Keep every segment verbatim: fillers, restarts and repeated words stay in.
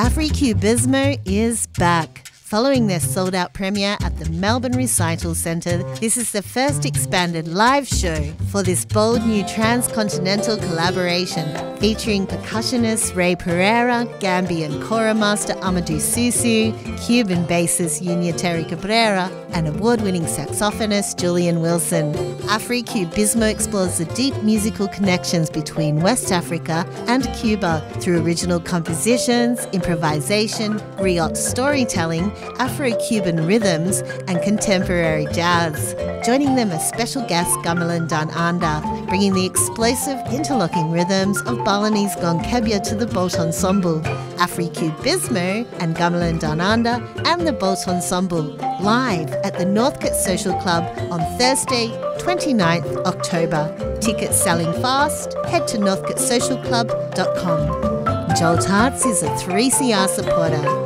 Africubismo is back. Following their sold-out premiere at the Melbourne Recital Centre, this is the first expanded live show for this bold new transcontinental collaboration featuring percussionist Ray Pereira, Gambian kora master Amadou Susu, Cuban bassist Yunyateri Cabrera, and award-winning saxophonist Julian Wilson. Africubismo explores the deep musical connections between West Africa and Cuba through original compositions, improvisation, griot storytelling, Afro-Cuban rhythms and contemporary jazz. Joining them as special guest Gamelan Dan Anda, bringing the explosive interlocking rhythms of Balinese Gongkebia to the Boat Ensemble. Africubismo and Gamelan Dan Anda and the Boat Ensemble live at the Northcote Social Club on Thursday, twenty-ninth October. Tickets selling fast. Head to northcote social club dot com. Joel Tarts is a three C R supporter.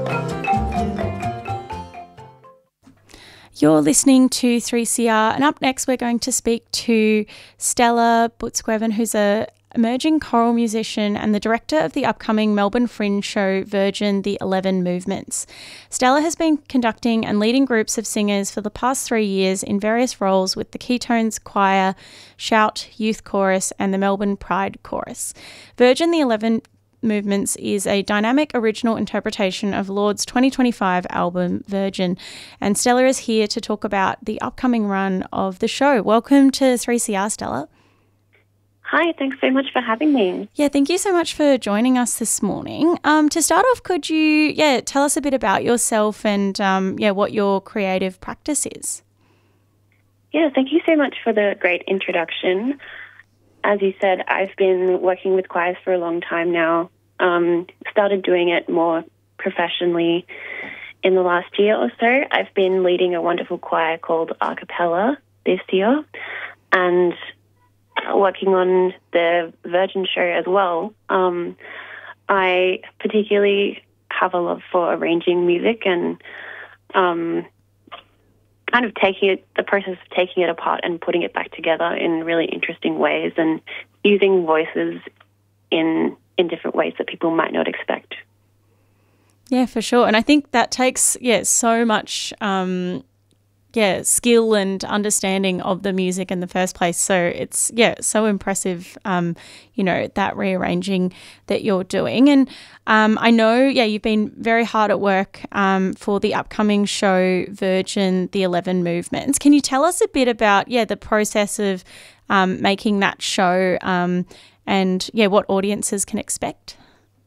You're listening to three C R, and up next we're going to speak to Stella Butzkeven, who's a emerging choral musician and the director of the upcoming Melbourne Fringe show Virgin, the eleven Movements. Stella has been conducting and leading groups of singers for the past three years in various roles with the Keytones Choir, Shout Youth Chorus and the Melbourne Pride Chorus. Virgin, the eleven Movements is a dynamic original interpretation of Lord's twenty twenty-five album Virgin, and Stella is here to talk about the upcoming run of the show. Welcome to three C R, Stella. Hi, thanks so much for having me. Yeah, thank you so much for joining us this morning. Um, to start off, could you yeah tell us a bit about yourself and um, yeah what your creative practice is? Yeah, thank you so much for the great introduction. As you said, I've been working with choirs for a long time now. Um, started doing it more professionally in the last year or so. I've been leading a wonderful choir called Archipella this year and working on the Virgin show as well. Um, I particularly have a love for arranging music and um, kind of taking it, the process of taking it apart and putting it back together in really interesting ways and using voices in in different ways that people might not expect. Yeah, for sure. And I think that takes, yeah, so much, um, yeah, skill and understanding of the music in the first place. So it's, yeah, so impressive, um, you know, that rearranging that you're doing. And um, I know, yeah, you've been very hard at work um, for the upcoming show, Virgin, the eleven Movements. Can you tell us a bit about, yeah, the process of um, making that show um, and, yeah, what audiences can expect?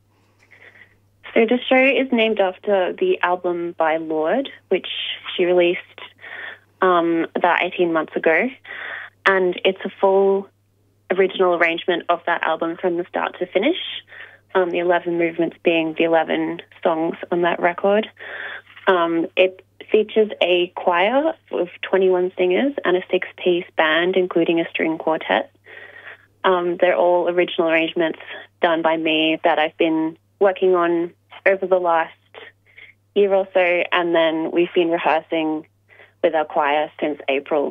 So the show is named after the album by Lorde, which she released um, about eighteen months ago. And it's a full original arrangement of that album from the start to finish, um, the eleven movements being the eleven songs on that record. Um, it features a choir of twenty-one singers and a six-piece band, including a string quartet. Um, they're all original arrangements done by me that I've been working on over the last year or so, and then we've been rehearsing with our choir since April.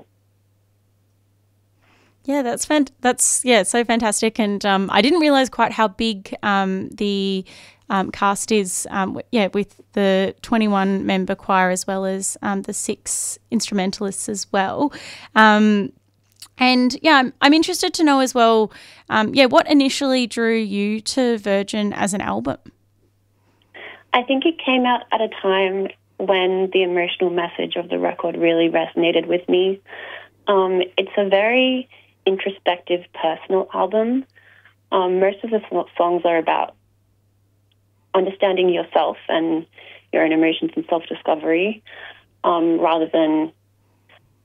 Yeah, that's fant- that's yeah, so fantastic, and um, I didn't realise quite how big um, the um, cast is. Um, w- yeah, with the twenty-one member choir as well as um, the six instrumentalists as well. Um, And yeah, I'm, I'm interested to know as well, um, yeah, what initially drew you to Virgin as an album? I think it came out at a time when the emotional message of the record really resonated with me. Um, it's a very introspective, personal album. Um, most of the songs are about understanding yourself and your own emotions and self-discovery, um, rather than